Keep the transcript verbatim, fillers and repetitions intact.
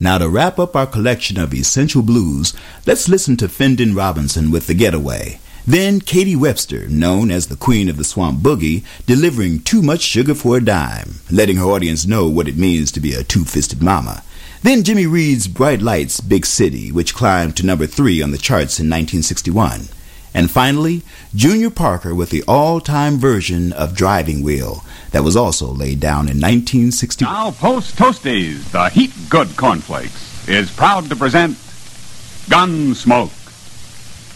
Now, to wrap up our collection of essential blues, let's listen to Fendon Robinson with The Getaway. Then Katie Webster, known as the Queen of the Swamp Boogie, delivering Too Much Sugar for a Dime, letting her audience know what it means to be a two-fisted mama. Then Jimmy Reed's Bright Lights, Big City, which climbed to number three on the charts in nineteen sixty-one. And finally, Junior Parker with the all-time version of Driving Wheel that was also laid down in nineteen sixty. Now, Post Toasties, the heat good cornflakes, is proud to present Gunsmoke.